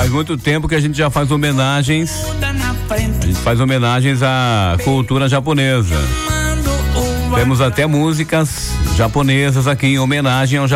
Faz muito tempo que a gente já faz homenagens. A gente faz homenagens à cultura japonesa. Temos até músicas japonesas aqui em homenagem ao